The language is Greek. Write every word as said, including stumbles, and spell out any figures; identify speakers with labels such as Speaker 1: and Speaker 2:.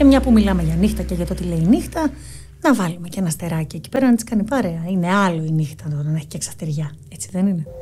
Speaker 1: Και μια που μιλάμε για νύχτα και για το τι λέει η νύχτα, να βάλουμε και ένα αστεράκι εκεί πέρα να της κάνει παρέα. Είναι άλλο η νύχτα τώρα να έχει και εξαστεριά, έτσι δεν είναι?